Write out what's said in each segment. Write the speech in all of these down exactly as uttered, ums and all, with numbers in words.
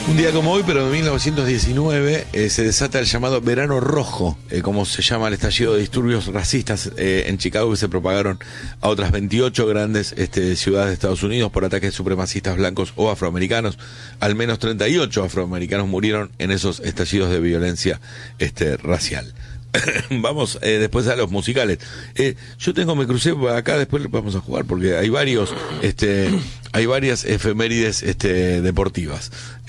Un día como hoy, pero en mil novecientos diecinueve, eh, se desata el llamado Verano Rojo, eh, como se llama el estallido de disturbios racistas eh, en Chicago, que se propagaron a otras veintiocho grandes este, ciudades de Estados Unidos por ataques supremacistas blancos o afroamericanos. Al menos treinta y ocho afroamericanos murieron en esos estallidos de violencia este, racial. Vamos eh, después a los musicales. Eh, yo tengo, me crucé acá, después vamos a jugar porque hay varios, este, hay varias efemérides este, deportivas.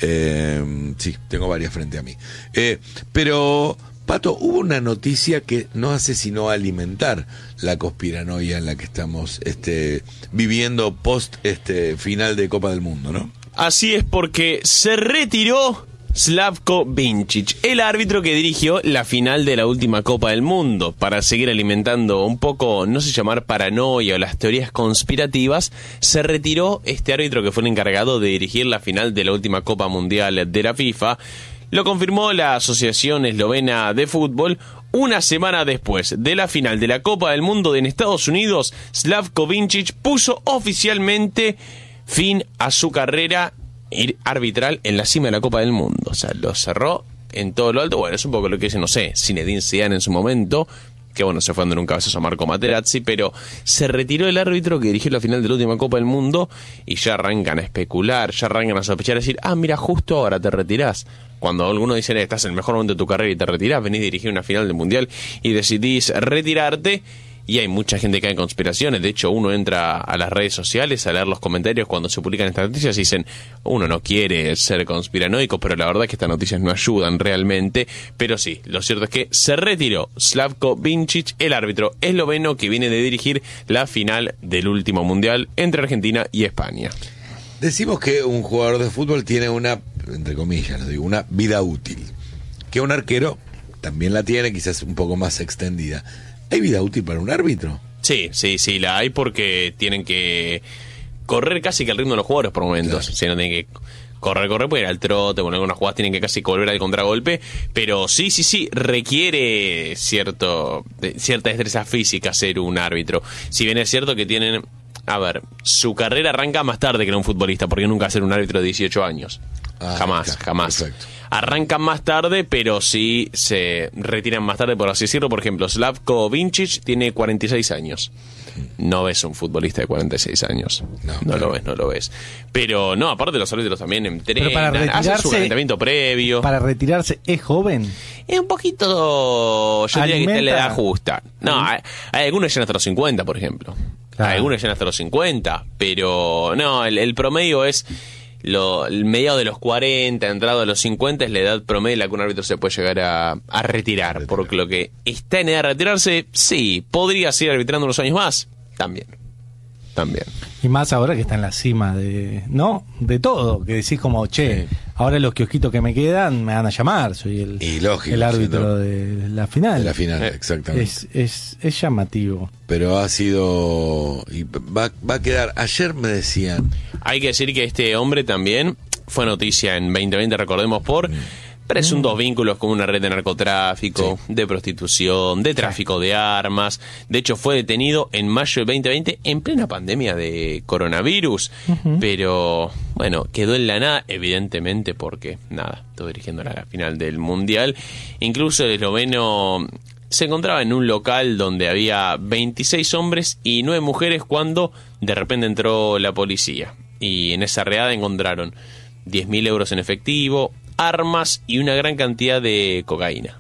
Eh, sí, tengo varias frente a mí. Eh, pero, Pato, hubo una noticia que no hace sino alimentar la conspiranoia en la que estamos este, viviendo post este, final de Copa del Mundo, ¿no? Así es, porque se retiró Slavko Vincic, el árbitro que dirigió la final de la última Copa del Mundo. Para seguir alimentando un poco, no sé llamar paranoia o las teorías conspirativas, se retiró este árbitro que fue el encargado de dirigir la final de la última Copa Mundial de la FIFA. Lo confirmó la Asociación Eslovena de Fútbol. Una semana después de la final de la Copa del Mundo en Estados Unidos, Slavko Vincic puso oficialmente fin a su carrera ir arbitral en la cima de la Copa del Mundo. O sea, lo cerró en todo lo alto. Bueno, es un poco lo que dice, no sé, Zinedine Zidane en su momento, que bueno, se fue dando en un cabezazo a Marco Materazzi, pero se retiró el árbitro que dirigió la final de la última Copa del Mundo y ya arrancan a especular, ya arrancan a sospechar, a decir, ah, mira, justo ahora te retirás. Cuando algunos dicen, estás en el mejor momento de tu carrera y te retirás, venís a dirigir una final del Mundial y decidís retirarte. Y hay mucha gente que cae en conspiraciones. De hecho, uno entra a las redes sociales a leer los comentarios cuando se publican estas noticias y dicen, uno no quiere ser conspiranoico, pero la verdad es que estas noticias no ayudan realmente. Pero sí, lo cierto es que se retiró Slavko Vincic, el árbitro esloveno que viene de dirigir la final del último mundial entre Argentina y España. Decimos que un jugador de fútbol tiene una, entre comillas, lo digo, una vida útil. Que un arquero también la tiene, quizás un poco más extendida. ¿Hay vida útil para un árbitro? Sí, sí, sí, la hay porque tienen que correr casi que al ritmo de los jugadores por momentos. Claro. O sea, no tienen que correr, correr, porque ir al trote, bueno, algunas jugadas tienen que casi volver al contragolpe. Pero sí, sí, sí, requiere cierto cierta destreza física ser un árbitro. Si bien es cierto que tienen... A ver, su carrera arranca más tarde que un futbolista, porque nunca ser un árbitro de dieciocho años. Ah, jamás, claro, jamás. Perfecto. Arrancan más tarde, pero sí se retiran más tarde, por así decirlo. Por ejemplo, Slavko Vincic tiene cuarenta y seis años. No ves un futbolista de cuarenta y seis años. No, no claro. lo ves, no lo ves. Pero no, aparte los árbitros también entrenan, hacen su calentamiento previo. ¿Para retirarse es joven? Es un poquito, yo diría que está en la edad justa. No, hay, hay algunos que llegan hasta los cincuenta, por ejemplo. Claro. Hay algunos que llegan hasta los cincuenta, pero no, el, el promedio es... Lo, el mediado de los cuarenta, entrado a los cincuenta es la edad promedio en la que un árbitro se puede llegar a, a retirar. Retirar. Porque lo que está en edad de retirarse, sí, podría seguir arbitrando unos años más, también. También. Y más ahora que está en la cima de, ¿no? De todo, que decís como, che, sí. Ahora los kiosquitos que me quedan me van a llamar, soy el, y lógico, el árbitro ¿no? de la final. De la final, eh, exactamente. Es, es, es llamativo. Pero ha sido, y va, va a quedar, ayer me decían... Hay que decir que este hombre también fue noticia en veinte veinte, recordemos, por... Mm. presuntos mm. vínculos con una red de narcotráfico, sí. de prostitución, de tráfico de armas. De hecho, fue detenido en mayo del veinte veinte en plena pandemia de coronavirus. Uh-huh. Pero, bueno, quedó en la nada, evidentemente, porque, nada, estuvo dirigiendo la final del Mundial. Incluso el esloveno se encontraba en un local donde había veintiséis hombres y nueve mujeres cuando de repente entró la policía. Y en esa redada encontraron diez mil euros en efectivo, armas y una gran cantidad de cocaína.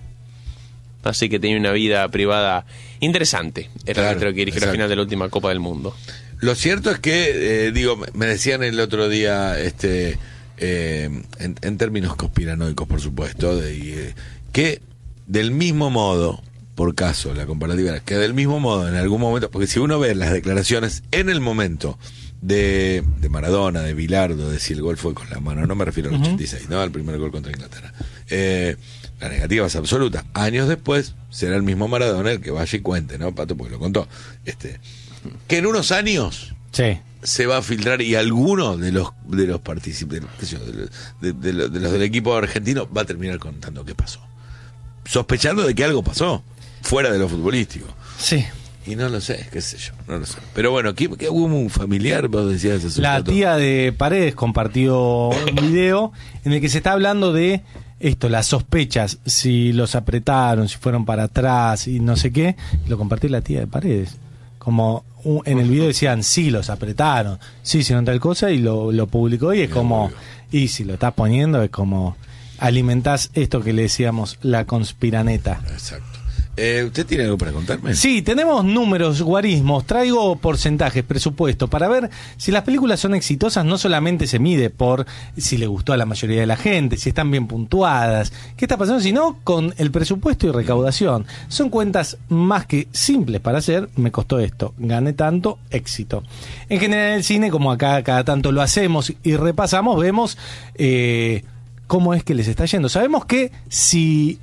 Así que tenía una vida privada interesante. Era claro, el árbitro que dirigió la final de la última Copa del Mundo. Lo cierto es que, eh, digo, me decían el otro día, este, eh, en, en términos conspiranoicos, por supuesto, de, eh, que del mismo modo, por caso, la comparativa, que del mismo modo en algún momento, porque si uno ve las declaraciones en el momento de, de Maradona, de Bilardo, de si el gol fue con la mano, no me refiero al uh-huh. ochenta y seis, no al primer gol contra Inglaterra, eh, la negativa es absoluta. Años después será el mismo Maradona el que vaya y cuente, ¿no, Pato? Porque lo contó, este, que en unos años sí. se va a filtrar y alguno de los de los participantes de, de, de, de, de los del equipo argentino va a terminar contando qué pasó, sospechando de que algo pasó fuera de lo futbolístico. Sí. Y no lo sé, qué sé yo, no lo sé. Pero bueno, ¿qué, qué hubo un familiar, vos decías hace un La rato? tía de Paredes compartió un video en el que se está hablando de esto, las sospechas, si los apretaron, si fueron para atrás y no sé qué. Lo compartió la tía de Paredes. Como un- en el video decían, sí, los apretaron, sí, hicieron tal cosa, y lo, lo publicó, y es como, y si lo estás poniendo, es como alimentás esto que le decíamos, la conspiraneta. Exacto. Eh, ¿Usted tiene algo para contarme? Sí, tenemos números, guarismos, traigo porcentajes, presupuesto, para ver si las películas son exitosas. No solamente se mide por si le gustó a la mayoría de la gente, si están bien puntuadas, qué está pasando, sino con el presupuesto y recaudación. Son cuentas más que simples para hacer. Me costó esto, gané tanto, éxito. En general en el cine, como acá cada tanto lo hacemos y repasamos, vemos eh, cómo es que les está yendo. Sabemos que si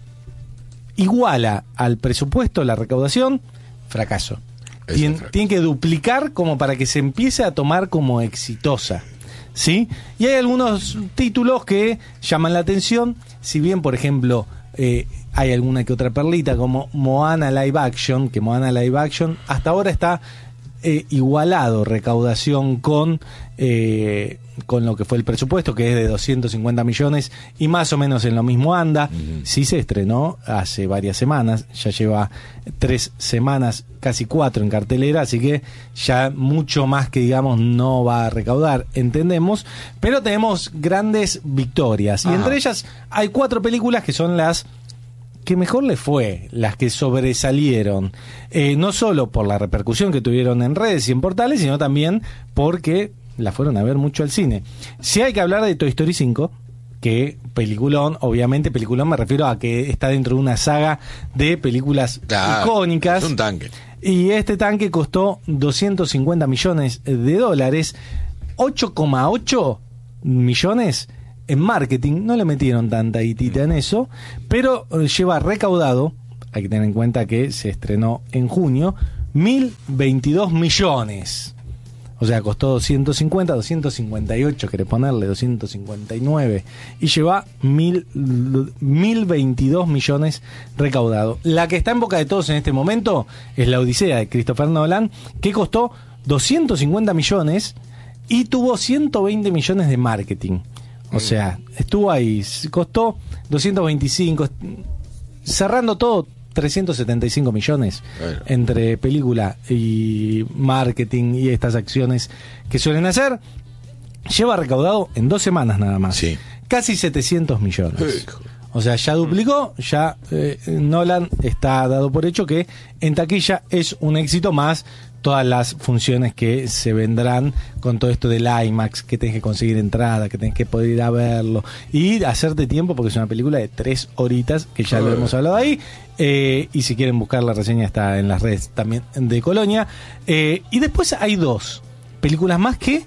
iguala al presupuesto la recaudación, fracaso. Es Tien- un fracaso. Tiene que duplicar como para que se empiece a tomar como exitosa, ¿sí? Y hay algunos títulos que llaman la atención, si bien, por ejemplo, eh, hay alguna que otra perlita como Moana Live Action, que Moana Live Action hasta ahora está eh, igualado recaudación con eh, con lo que fue el presupuesto, que es de doscientos cincuenta millones, y más o menos en lo mismo anda. Ujú. Sí se estrenó hace varias semanas, ya lleva tres semanas, casi cuatro en cartelera, así que ya mucho más que digamos no va a recaudar, entendemos, pero tenemos grandes victorias, y Ajá. entre ellas hay cuatro películas que son las que mejor le fue, las que sobresalieron, eh, no solo por la repercusión que tuvieron en redes y en portales, sino también porque la fueron a ver mucho al cine. Si hay que hablar de Toy Story cinco, que peliculón, obviamente peliculón me refiero a que está dentro de una saga de películas Claro, icónicas. es un tanque. Y este tanque costó doscientos cincuenta millones de dólares, ocho coma ocho millones en marketing. No le metieron tanta guitita en eso, pero eh, lleva recaudado, hay que tener en cuenta que se estrenó en junio, mil veintidós millones. O sea, costó doscientos cincuenta, doscientos cincuenta y ocho, querés ponerle doscientos cincuenta y nueve, y lleva mil, mil veintidós millones recaudado. La que está en boca de todos en este momento es La Odisea de Christopher Nolan, que costó doscientos cincuenta millones y tuvo ciento veinte millones de marketing. O sea, estuvo ahí, costó doscientos veinticinco, cerrando todo trescientos setenta y cinco millones Bueno. entre película y marketing y estas acciones que suelen hacer. Lleva recaudado en dos semanas nada más, Sí. casi setecientos millones. Hijo. O sea, ya duplicó, ya eh, Nolan está dado por hecho que en taquilla es un éxito, más todas las funciones que se vendrán con todo esto del IMAX, que tenés que conseguir entrada, que tenés que poder ir a verlo y hacerte tiempo, porque es una película de tres horitas, que ya lo Eh. hemos hablado ahí. Eh, y si quieren buscar la reseña está en las redes también de Colonia. Eh, y después hay dos películas más que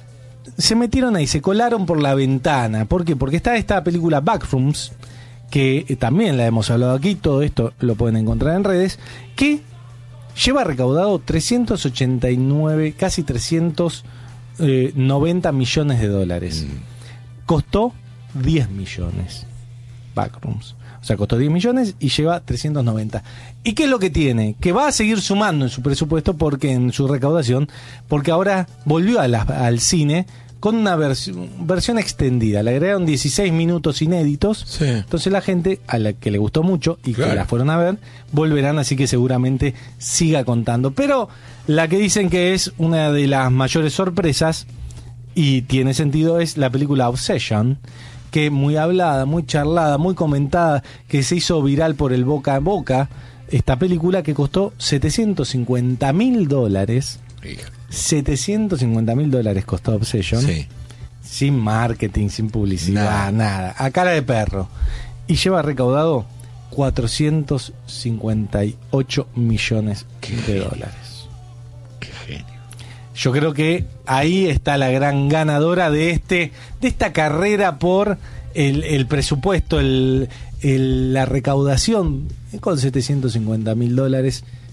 se metieron ahí, se colaron por la ventana. ¿Por qué? Porque está esta película Backrooms, que eh, también la hemos hablado aquí, todo esto lo pueden encontrar en redes, que lleva recaudado trescientos ochenta y nueve, casi trescientos noventa millones de dólares. Costó diez millones. Backrooms. O sea, costó diez millones y lleva trescientos noventa. ¿Y qué es lo que tiene? Que va a seguir sumando en su presupuesto, porque en su recaudación, porque ahora volvió a la- al cine con una vers- versión extendida. Le agregaron dieciséis minutos inéditos. Sí. Entonces la gente a la que le gustó mucho y Claro. que la fueron a ver, volverán, así que seguramente siga contando. Pero la que dicen que es una de las mayores sorpresas, y tiene sentido, es la película Obsession, que muy hablada, muy charlada, muy comentada, que se hizo viral por el boca a boca. Esta película que costó setecientos cincuenta mil dólares. Hija. setecientos cincuenta mil dólares costó Obsession. Sí. Sin marketing, sin publicidad, Nada. nada. A cara de perro. Y lleva recaudado cuatrocientos cincuenta y ocho millones Qué de genio. dólares. Qué genio. Yo creo que ahí está la gran ganadora de este de esta carrera por el, el presupuesto, el, el- la recaudación con setecientos cincuenta mil dólares.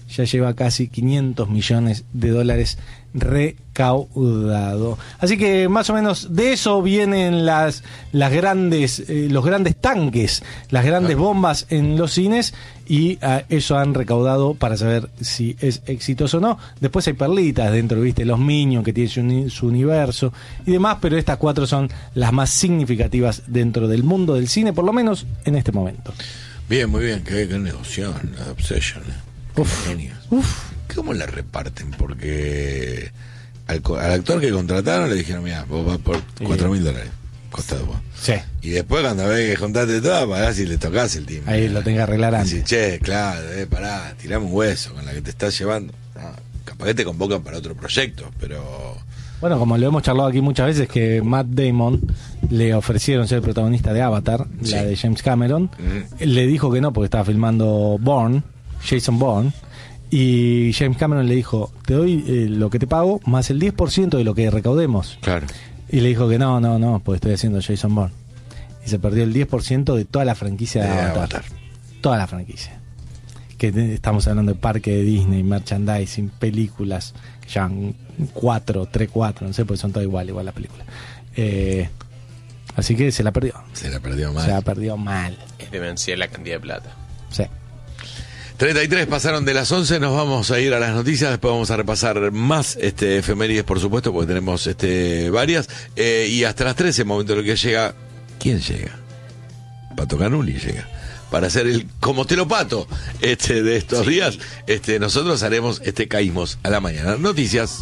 ya lleva casi quinientos millones de dólares recaudado. Así que más o menos de eso vienen las las grandes eh, los grandes tanques, las grandes bombas en los cines, y uh, eso han recaudado para saber si es exitoso o no. Después hay perlitas dentro, viste, los Minions, que tienen su, su universo y demás, pero estas cuatro son las más significativas dentro del mundo del cine, por lo menos en este momento. Bien, muy bien, qué, qué negocio, la Obsession. Eh. Uf, genios. Uf. ¿Cómo la reparten? Porque al, al actor que contrataron le dijeron, mira, vos vas por cuatro mil dólares. Costado vos. Sí. Y después cuando ves que juntaste todo, pagás y le tocás el timbre. Ahí lo tenés que arreglar antes. Decís, che, claro, eh, pará, tirame un hueso con la que te estás llevando. No, capaz que te convocan para otro proyecto, pero... Bueno, como lo hemos charlado aquí muchas veces, que Matt Damon le ofrecieron ser el protagonista de Avatar, sí, la de James Cameron. Mm. Le dijo que no porque estaba filmando Bourne, Jason Bourne. Y James Cameron le dijo, te doy eh, lo que te pago más el diez por ciento de lo que recaudemos. Claro. Y le dijo que no, no, no, porque estoy haciendo Jason Bourne. Y se perdió el diez por ciento de toda la franquicia de, de Avatar. Avatar. Toda la franquicia. Que te, estamos hablando de parque de Disney, merchandising, películas, que llevan cuatro, tres, cuatro, no sé, porque son todas igual, igual la película. Eh, así que se la perdió. Se la perdió mal. Se la perdió mal. Es demencial la cantidad de plata. Sí. treinta y tres pasaron de las once, nos vamos a ir a las noticias, después vamos a repasar más este efemérides, por supuesto, porque tenemos este varias, eh, y hasta las trece, momento en el que llega, ¿quién llega? Pato Canuli llega, para hacer el como te lo pato este, de estos sí. días. Este, nosotros haremos este Caímos a la mañana. Noticias.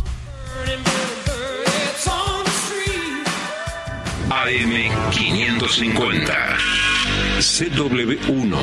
A M quinientos cincuenta C W uno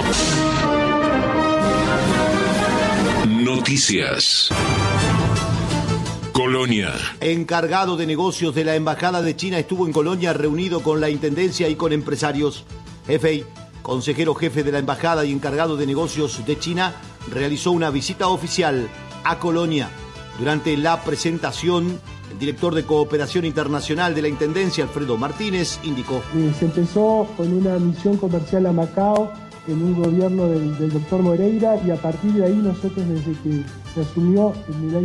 Noticias. Colonia. Encargado de negocios de la Embajada de China estuvo en Colonia reunido con la Intendencia y con empresarios. Hefei, consejero jefe de la Embajada y encargado de negocios de China, realizó una visita oficial a Colonia. Durante la presentación, el director de Cooperación Internacional de la Intendencia, Alfredo Martínez, indicó: Se empezó con una misión comercial a Macao en un gobierno del, del doctor Moreira, y a partir de ahí nosotros, desde que se asumió en el año